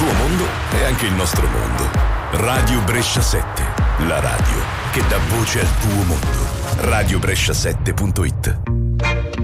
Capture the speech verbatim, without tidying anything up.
tuo mondo è anche il nostro mondo. Radio Brescia sette, la radio che dà voce al tuo mondo. radio brescia sette punto it